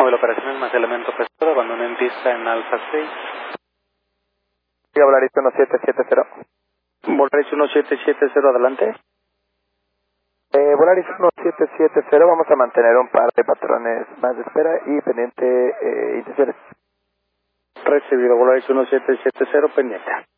móvil operaciones más elemento pesado, abandono en pista en Alfa 6. Volaris 1770. Volaris 1770, adelante. Volaris 1770, vamos a mantener un par de patrones más de espera y pendiente intenciones. Recibido, Volaris 1770, pendiente.